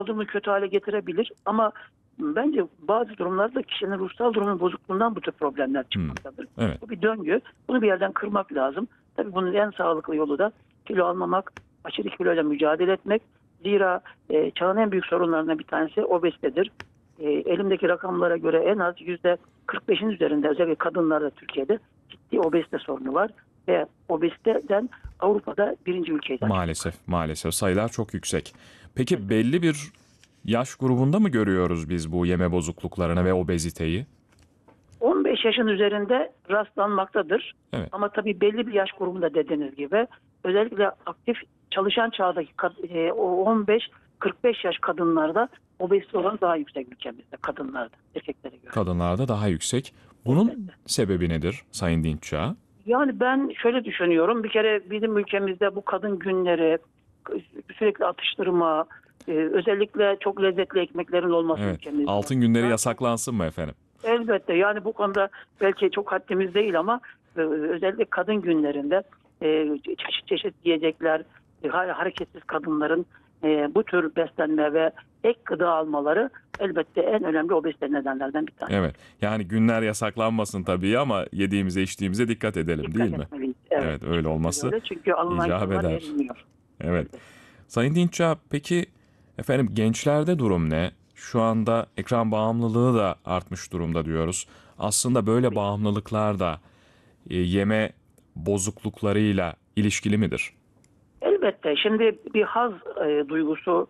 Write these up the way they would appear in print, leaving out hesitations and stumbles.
durumu kötü hale getirebilir ama bence bazı durumlarda kişinin ruhsal durumunun bozukluğundan bu tür problemler çıkmaktadır. Evet. Bu bir döngü. Bunu bir yerden kırmak lazım. Tabii bunun en sağlıklı yolu da kilo almamak, aşırı kiloyla mücadele etmek. Zira çağın en büyük sorunlarından bir tanesi obezitedir. Elimdeki rakamlara göre en az %45'in üzerinde özellikle kadınlarda Türkiye'de ciddi obezite sorunu var. Ve obeziteden Avrupa'da birinci ülkeyiz. Maalesef sayılar çok yüksek. Peki belli bir yaş grubunda mı görüyoruz biz bu yeme bozukluklarını ve obeziteyi? 15 yaşın üzerinde rastlanmaktadır. Evet. Ama tabii belli bir yaş grubunda dediğiniz gibi özellikle aktif çalışan çağdaki o 15-45 yaş kadınlarda obezite oranı daha yüksek ülkemizde, kadınlarda, erkeklere göre. Kadınlarda daha yüksek. Bunun sebebi nedir Sayın Dinçağ? Yani ben şöyle düşünüyorum. Bir kere bizim ülkemizde bu kadın günleri, sürekli atıştırma, özellikle çok lezzetli ekmeklerin olması Evet. ülkemizde. Altın günleri yasaklansın mı efendim? Elbette yani bu konuda belki çok haddimiz değil ama özellikle kadın günlerinde çeşit çeşit yiyecekler, hareketsiz kadınların bu tür beslenme ve ek gıda almaları elbette en önemli obezite nedenlerden bir tanesi. Evet. Yani günler yasaklanmasın tabii ama yediğimize içtiğimize dikkat edelim değil mi? Etmeliyiz. Evet, öyle olması öyle. Çünkü alınan icap kilolar eder. verilmiyor. Evet. Sayın Dinçağ, peki efendim gençlerde durum ne? Şu anda ekran bağımlılığı da artmış durumda diyoruz. Aslında böyle bağımlılıklar da yeme bozukluklarıyla ilişkili midir? Elbette. Şimdi bir haz duygusu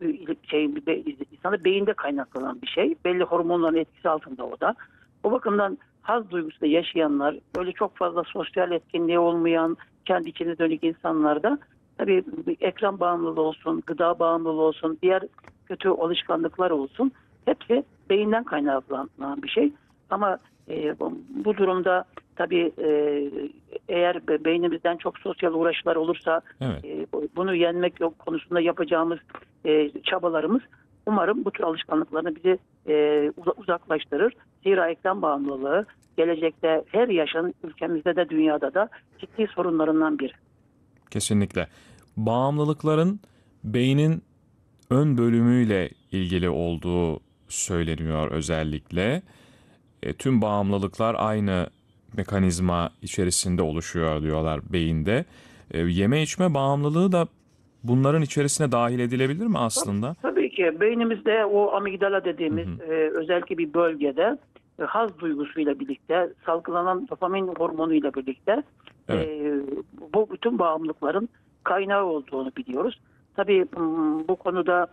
insanı beyinde kaynaklanan bir şey. Belli hormonların etkisi altında o da. O bakımdan haz duygusuyla yaşayanlar, böyle çok fazla sosyal etkinliği olmayan, kendi içine dönük insanlarda tabii ekran bağımlılığı olsun, gıda bağımlılığı olsun, diğer kötü alışkanlıklar olsun. Hepsi beyinden kaynaklanan bir şey. Ama bu durumda tabii eğer beynimizden çok sosyal uğraşlar olursa Evet. bunu yenmek konusunda yapacağımız çabalarımız umarım bu tür alışkanlıklarını bizi uzaklaştırır. Zira ekran bağımlılığı gelecekte her yaşın ülkemizde de dünyada da ciddi sorunlarından biri. Kesinlikle. Bağımlılıkların beynin ön bölümüyle ilgili olduğu söyleniyor özellikle. Tüm bağımlılıklar aynı mekanizma içerisinde oluşuyor diyorlar beyinde. Yeme içme bağımlılığı da bunların içerisine dahil edilebilir mi aslında? Tabii ki beynimizde o amigdala dediğimiz özellikle bir bölgede haz duygusuyla birlikte salgılanan dopamin hormonuyla birlikte Evet. bu bütün bağımlılıkların kaynağı olduğunu biliyoruz. Tabii bu konuda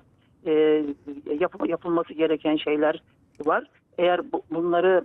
yapılması gereken şeyler var. Eğer bunlar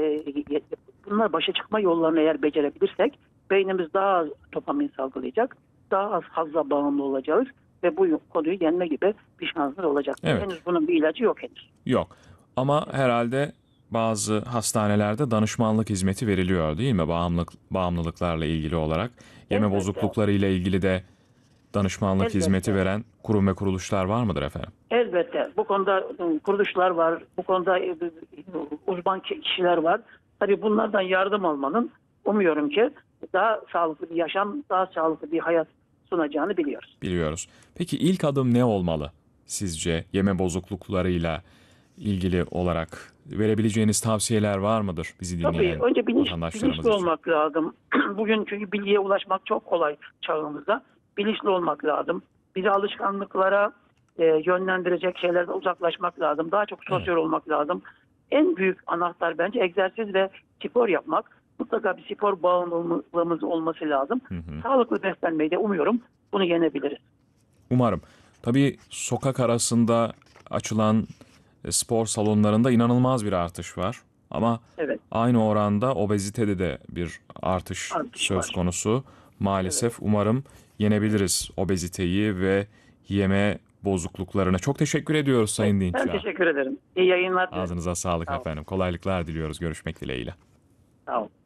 başa çıkma yollarını eğer becerebilirsek beynimiz daha az dopamin salgılayacak, daha az hazza bağımlı olacağız ve bu konuyu yenme gibi bir şansımız olacak. Evet. Henüz bunun bir ilacı yok henüz. Yok. Ama herhalde bazı hastanelerde danışmanlık hizmeti veriliyor değil mi? Bağımlılıklarla ilgili olarak. Yeme Elbette. bozuklukları ile ilgili de danışmanlık Elbette. hizmeti veren kurum ve kuruluşlar var mıdır efendim? Elbette. Bu konuda kuruluşlar var. Bu konuda uzman kişiler var. Tabii bunlardan yardım almanın umuyorum ki daha sağlıklı bir yaşam, daha sağlıklı bir hayat sunacağını biliyoruz. Biliyoruz. Peki ilk adım ne olmalı sizce yeme bozukluklarıyla ilgili olarak? Verebileceğiniz tavsiyeler var mıdır bizi dinleyen Tabii önce vatandaşlarımız bilinçli için? olmak lazım. Bugün çünkü bilgiye ulaşmak çok kolay çağımızda. Bilinçli olmak lazım. Bizi alışkanlıklara yönlendirecek şeylerden uzaklaşmak lazım. Daha çok sosyal olmak lazım. En büyük anahtar bence egzersiz ve spor yapmak. Mutlaka bir spor bağımlılığımız olması lazım. Sağlıklı beslenmeyi de umuyorum bunu yenebiliriz. Umarım. Tabii sokak arasında açılan spor salonlarında inanılmaz bir artış var. Ama Evet. aynı oranda obezitede de bir artış söz var. konusu. Maalesef umarım yenebiliriz obeziteyi ve yeme bozukluklarına. Çok teşekkür ediyoruz Sayın Ben Dinçağ. teşekkür ederim. İyi yayınlar. Ağzınıza sağlık Sağ olun. efendim. Kolaylıklar diliyoruz. Görüşmek dileğiyle. Sağ olun.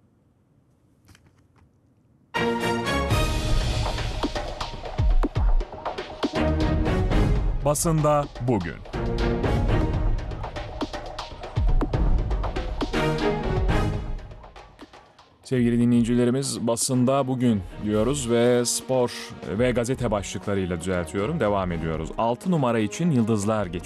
Basında bugün. Sevgili dinleyicilerimiz, basında bugün diyoruz ve spor ve gazete başlıklarıyla düzeltiyorum. Devam ediyoruz. 6 numara için yıldızlar geçiyor.